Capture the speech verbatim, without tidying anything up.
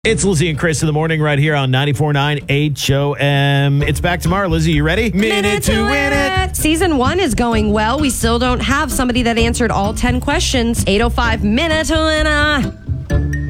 It's Lizzie and Chris in the morning right here on ninety-four point nine H O M. It's back tomorrow. Lizzie, you ready? Minute to win it. Season one is going well. We still don't have somebody that answered all ten questions. eight oh five minute to winner.